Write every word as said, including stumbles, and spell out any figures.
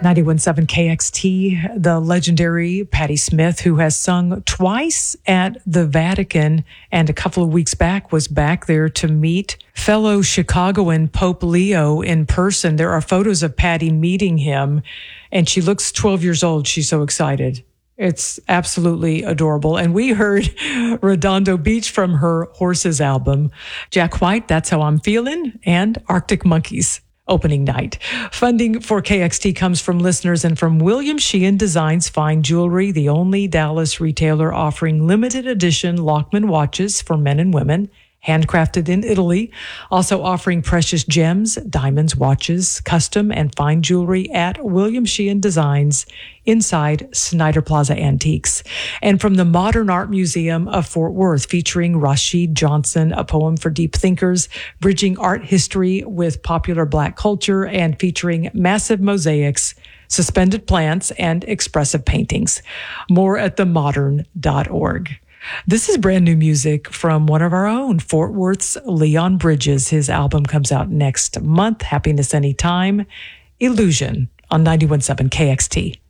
ninety-one point seven K X T, the legendary Patti Smith, who has sung twice at the Vatican and a couple of weeks back was back there to meet fellow Chicagoan Pope Leo in person. There are photos of Patti meeting him, and she looks twelve years old. She's so excited. It's absolutely adorable. And we heard Redondo Beach from her Horses album. Jack White, That's How I'm Feeling, and Arctic Monkeys. Opening night. Funding for K X T comes from listeners and from William Sheehan Designs Fine Jewelry, the only Dallas retailer offering limited edition Lockman watches for men and women, handcrafted in Italy. Also offering precious gems, diamonds, watches, custom and fine jewelry at William Sheehan Designs inside Snyder Plaza Antiques. And from the Modern Art Museum of Fort Worth, featuring Rashid Johnson, A Poem for Deep Thinkers, bridging art history with popular Black culture, and featuring massive mosaics, suspended plants, and expressive paintings. More at the modern dot org. This is brand new music from one of our own, Fort Worth's Leon Bridges. His album comes out next month, Happiness Anytime, Illusion, on ninety-one point seven K X T.